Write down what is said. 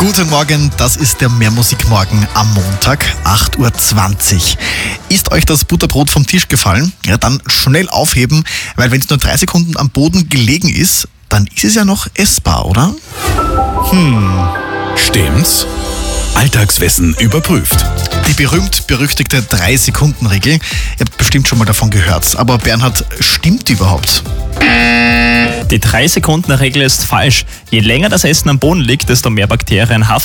Guten Morgen, das ist der Mehrmusikmorgen am Montag, 8.20 Uhr. Ist euch das Butterbrot vom Tisch gefallen? Ja, dann schnell aufheben, weil wenn es nur 3 Sekunden am Boden gelegen ist, dann ist es ja noch essbar, oder? Stimmt's? Alltagswissen überprüft. Die berühmt-berüchtigte 3-Sekunden-Regel. Ihr habt bestimmt schon mal davon gehört. Aber Bernhard, stimmt die überhaupt? Die 3-Sekunden-Regel ist falsch. Je länger das Essen am Boden liegt, desto mehr Bakterien haften